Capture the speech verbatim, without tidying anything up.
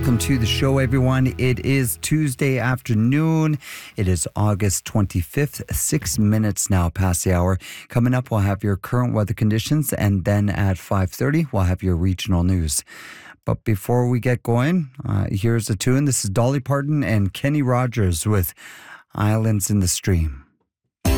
welcome to the show, everyone. It is Tuesday afternoon. It is August twenty-fifth, six minutes now past the hour. Coming up, we'll have your current weather conditions, and then at five thirty, we'll have your regional news. But before we get going, uh, here's a tune. This is Dolly Parton and Kenny Rogers with Islands in the Stream.